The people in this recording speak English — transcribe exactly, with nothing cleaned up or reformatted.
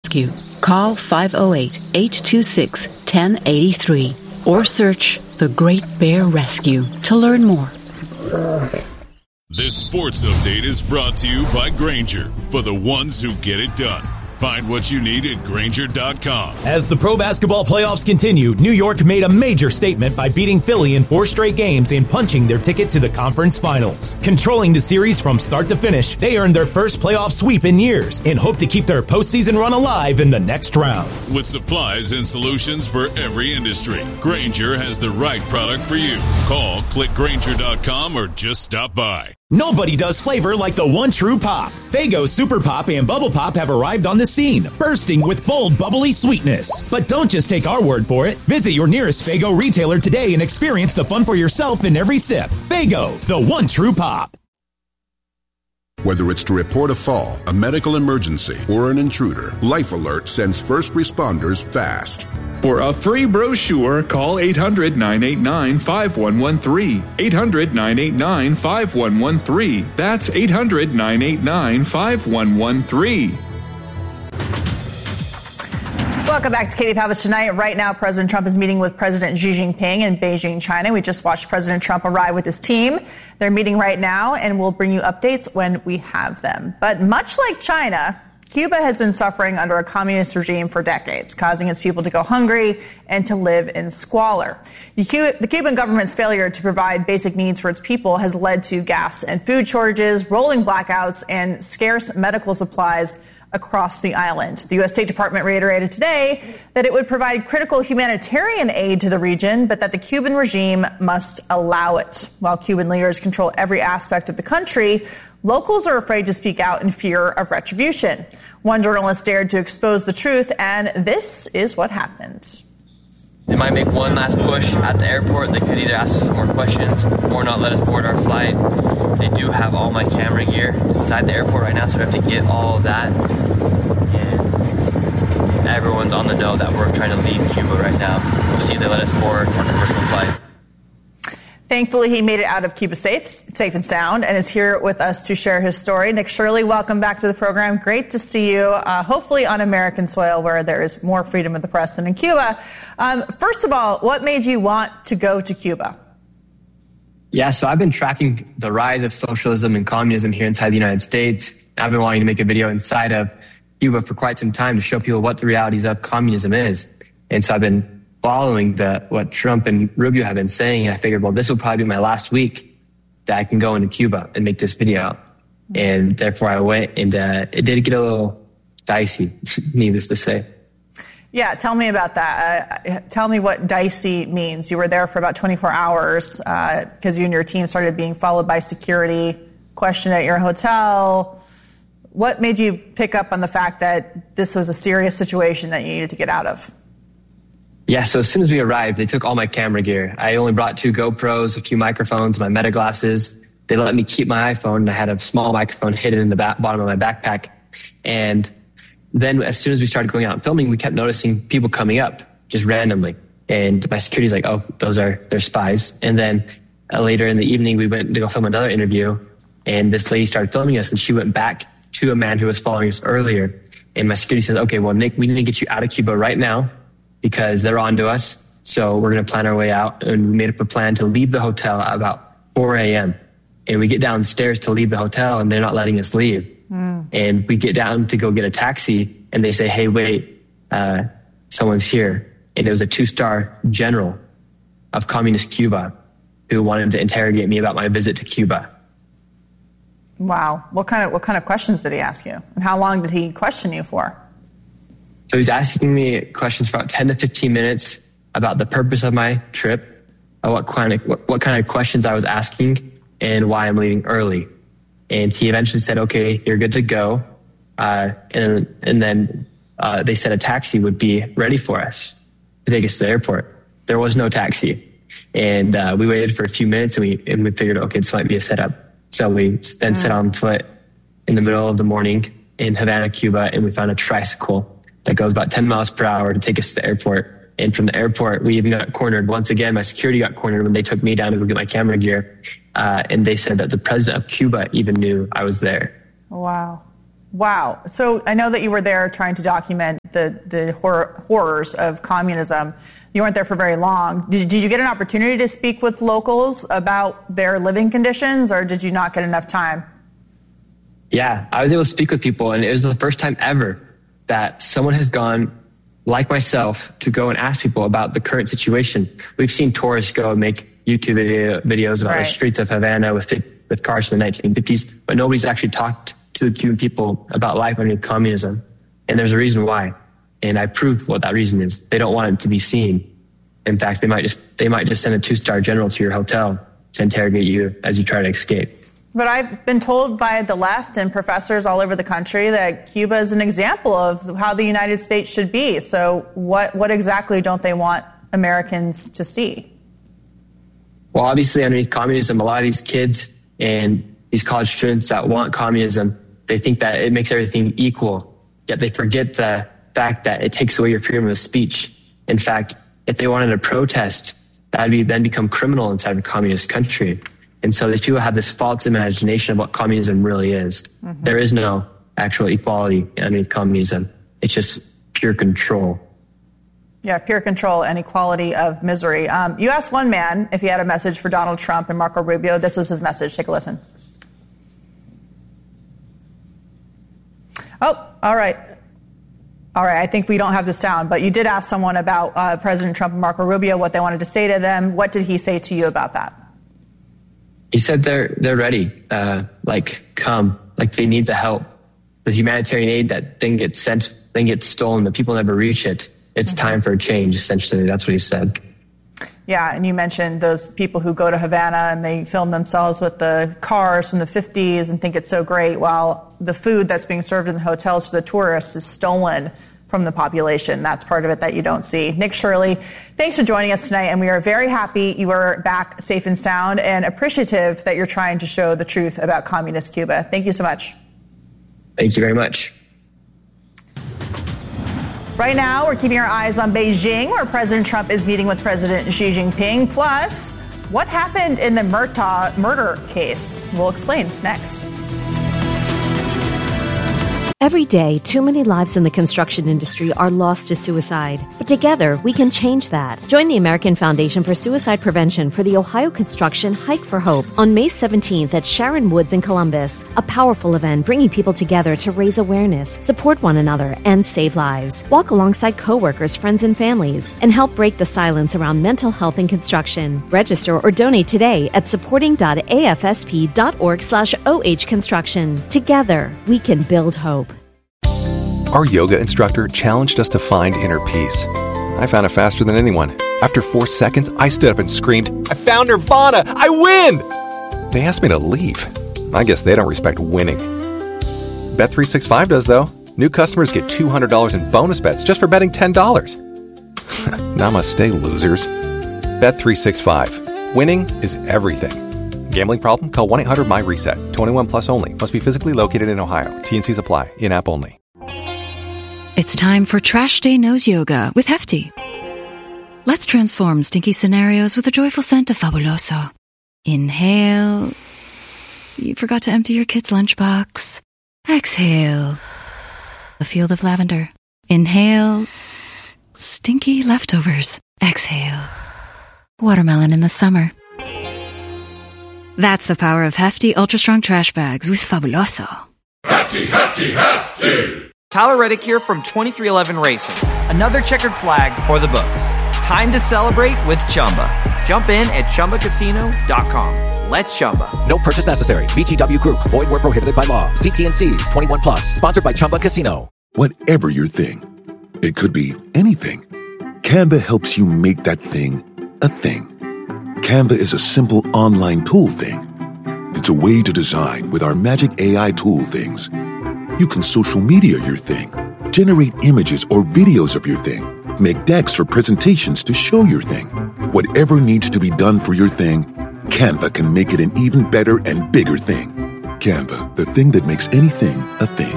Rescue. Call five oh eight, eight two six, one oh eight three or search The Great Bear Rescue to learn more. This sports update is brought to you by Grainger, for the ones who get it done. Find what you need at Grainger dot com. As the pro basketball playoffs continue, New York made a major statement by beating Philly in four straight games and punching their ticket to the conference finals. Controlling the series from start to finish, they earned their first playoff sweep in years and hope to keep their postseason run alive in the next round. With supplies and solutions for every industry, Grainger has the right product for you. Call, click Grainger dot com, or just stop by. Nobody does flavor like the one true pop. Faygo Super Pop and Bubble Pop have arrived on the scene, bursting with bold, bubbly sweetness. But don't just take our word for it. Visit your nearest Faygo retailer today and experience the fun for yourself in every sip. Faygo, the one true pop. Whether it's to report a fall, a medical emergency, or an intruder, Life Alert sends first responders fast. For a free brochure, call eight hundred, nine eight nine, five one one three. eight hundred, nine eight nine, five one one three. That's eight hundred, nine eight nine, five one one three. Welcome back to Katie Pavlich Tonight. Right now, President Trump is meeting with President Xi Jinping in Beijing, China. We just watched President Trump arrive with his team. They're meeting right now, and we'll bring you updates when we have them. But much like China, Cuba has been suffering under a communist regime for decades, causing its people to go hungry and to live in squalor. The Cuban government's failure to provide basic needs for its people has led to gas and food shortages, rolling blackouts, and scarce medical supplies across the island. The U S State Department reiterated today that it would provide critical humanitarian aid to the region, but that the Cuban regime must allow it. While Cuban leaders control every aspect of the country, locals are afraid to speak out in fear of retribution. One journalist dared to expose the truth, and this is what happened. They might make one last push at the airport. They could either ask us some more questions or not let us board our flight. They do have all my camera gear inside the airport right now, so we have to get all of that. And everyone's on the know that we're trying to leave Cuba right now. We'll see if they let us board our commercial flight. Thankfully, he made it out of Cuba safe, safe and sound, and is here with us to share his story. Nick Shirley, welcome back to the program. Great to see you, uh, hopefully on American soil where there is more freedom of the press than in Cuba. Um, first of all, what made you want to go to Cuba? Yeah, so I've been tracking the rise of socialism and communism here inside the United States. I've been wanting to make a video inside of Cuba for quite some time to show people what the realities of communism is. And so I've been following the what Trump and Rubio have been saying, and I figured, well, this will probably be my last week that I can go into Cuba and make this video. And therefore I went, and uh, it did get a little dicey, needless to say. Yeah, tell me about that. Uh, tell me what dicey means. You were there for about twenty-four hours because uh, you and your team started being followed by security, questioned at your hotel. What made you pick up on the fact that this was a serious situation that you needed to get out of? Yeah, so as soon as we arrived, they took all my camera gear. I only brought two GoPros, a few microphones, my Meta glasses. They let me keep my iPhone, and I had a small microphone hidden in the back, bottom of my backpack. And then as soon as we started going out and filming, we kept noticing people coming up just randomly. And my security's like, oh, those are, they're spies. And then uh, later in the evening, we went to go film another interview, and this lady started filming us, and she went back to a man who was following us earlier. And my security says, okay, well, Nick, we need to get you out of Cuba right now, because they're on to us. So we're going to plan our way out. And we made up a plan to leave the hotel at about four a.m. And we get downstairs to leave the hotel, and they're not letting us leave. Mm. And we get down to go get a taxi, and they say, hey, wait, uh, someone's here. And it was a two-star general of communist Cuba who wanted to interrogate me about my visit to Cuba. Wow. What kind of, what kind of questions did he ask you? And how long did he question you for? So he's asking me questions for about ten to fifteen minutes about the purpose of my trip, what kind of what, what kind of questions I was asking, and why I'm leaving early. And he eventually said, okay, you're good to go. Uh, and, and then uh, they said a taxi would be ready for us to take us to the airport. There was no taxi. And uh, we waited for a few minutes, and we, and we figured, okay, this might be a setup. So we then mm. set on foot in the middle of the morning in Havana, Cuba, and we found a tricycle that goes about ten miles per hour to take us to the airport. And from the airport, we even got cornered. Once again, my security got cornered when they took me down to go get my camera gear. Uh, and they said that the president of Cuba even knew I was there. Wow. Wow. So I know that you were there trying to document the, the horror, horrors of communism. You weren't there for very long. Did, did you get an opportunity to speak with locals about their living conditions, or did you not get enough time? Yeah, I was able to speak with people, and it was the first time ever that someone has gone, like myself, to go and ask people about the current situation. We've seen tourists go and make YouTube video, videos about right. the streets of Havana with, with cars from the nineteen fifties, but nobody's actually talked to the Cuban people about life under communism. And there's a reason why. And I proved what that reason is. They don't want it to be seen. In fact, they might just they might just send a two-star general to your hotel to interrogate you as you try to escape. But I've been told by the left and professors all over the country that Cuba is an example of how the United States should be. So what, what exactly don't they want Americans to see? Well, obviously, underneath communism, a lot of these kids and these college students that want communism, they think that it makes everything equal, yet they forget the fact that it takes away your freedom of speech. In fact, if they wanted to protest, that would be, then become criminal inside a communist country. And so these people have this false imagination of what communism really is. Mm-hmm. There is no actual equality underneath communism. It's just pure control. Yeah, pure control and equality of misery. Um, you asked one man if he had a message for Donald Trump and Marco Rubio. This was his message. Take a listen. Oh, all right. All right, I think we don't have the sound, but you did ask someone about uh, President Trump and Marco Rubio, what they wanted to say to them. What did he say to you about that? He said they're they're ready, uh, like come, like they need the help. The humanitarian aid that thing gets sent, thing gets stolen, the people never reach it. It's mm-hmm. time for a change, essentially. That's what he said. Yeah, and you mentioned those people who go to Havana and they film themselves with the cars from the fifties and think it's so great, while the food that's being served in the hotels to the tourists is stolen from the population. That's part of it that you don't see. Nick Shirley, thanks for joining us tonight, and we are very happy you are back safe and sound and appreciative that you're trying to show the truth about communist Cuba. Thank you so much. Thank you very much. Right now, we're keeping our eyes on Beijing, where President Trump is meeting with President Xi Jinping. Plus, what happened in the Murtaugh murder case? We'll explain next. Every day, too many lives in the construction industry are lost to suicide. But together, we can change that. Join the American Foundation for Suicide Prevention for the Ohio Construction Hike for Hope on May seventeenth at Sharon Woods in Columbus. A powerful event bringing people together to raise awareness, support one another, and save lives. Walk alongside coworkers, friends, and families, and help break the silence around mental health in construction. Register or donate today at supporting.afsp.org slash OH construction. Together, we can build hope. Our yoga instructor challenged us to find inner peace. I found it faster than anyone. After four seconds, I stood up and screamed, "I found Nirvana! I win!" They asked me to leave. I guess they don't respect winning. Bet three sixty-five does, though. New customers get two hundred dollars in bonus bets just for betting ten dollars. Namaste, losers. Bet three sixty-five. Winning is everything. Gambling problem? Call one eight hundred my reset. twenty-one plus only. Must be physically located in Ohio. T and Cs apply. In-app only. It's time for Trash Day Nose Yoga with Hefty. Let's transform stinky scenarios with a joyful scent of Fabuloso. Inhale. You forgot to empty your kid's lunchbox. Exhale. A field of lavender. Inhale. Stinky leftovers. Exhale. Watermelon in the summer. That's the power of Hefty Ultra Strong Trash Bags with Fabuloso. Hefty, Hefty, Hefty! Tyler Reddick here from twenty-three eleven Racing. Another checkered flag for the books. Time to celebrate with Chumba. Jump in at Chumba Casino dot com. Let's Chumba. No purchase necessary. V G W Group. Void where prohibited by law. See T and C's. twenty-one plus. Sponsored by Chumba Casino. Whatever your thing, it could be anything. Canva helps you make that thing a thing. Canva is a simple online tool thing. It's a way to design with our magic A I tool things. You can social media your thing, generate images or videos of your thing, make decks for presentations to show your thing. Whatever needs to be done for your thing, Canva can make it an even better and bigger thing. Canva, the thing that makes anything a thing.